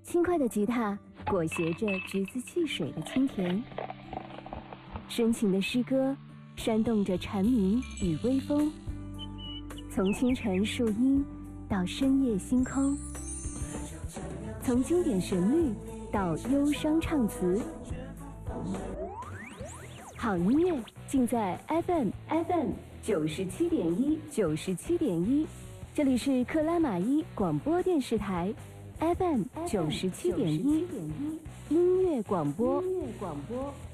轻快的吉他裹挟着橘子汽水的清甜，深情的诗歌煽动着蝉鸣与微风，从清晨树荫到深夜星空，从经典旋律到忧伤唱词，好音乐尽在 FM 97.1，这里是克拉玛依广播电视台 FM 97.1，音乐广播。